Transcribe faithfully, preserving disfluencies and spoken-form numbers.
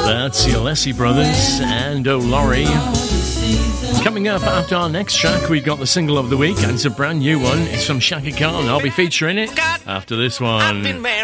That's the Alessi Brothers and O'Laurie. Coming up after our next track, we've got the single of the week, and it's a brand new one. It's from Shaka Khan. I'll be featuring it after this one.